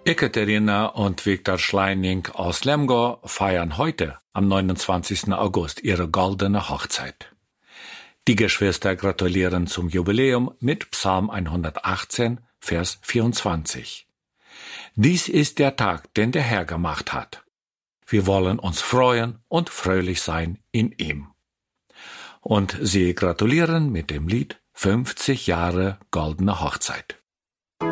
Ekaterina und Viktor Schleining aus Lemgo feiern heute, am 29. August, ihre goldene Hochzeit. Die Geschwister gratulieren zum Jubiläum mit Psalm 118, Vers 24. Dies ist der Tag, den der Herr gemacht hat. Wir wollen uns freuen und fröhlich sein in ihm. Und sie gratulieren mit dem Lied 50 Jahre goldene Hochzeit.